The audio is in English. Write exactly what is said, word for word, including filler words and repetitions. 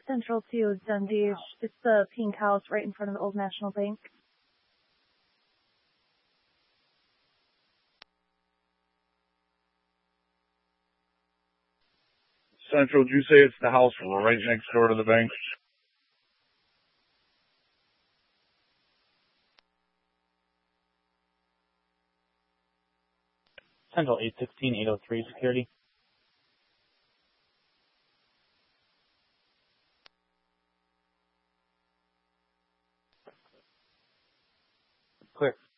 Central to Dundee. It's the pink house right in front of the Old National Bank. Central, did you say it's the house right next door to the bank? Central eight sixteen, eight oh three security. Clear.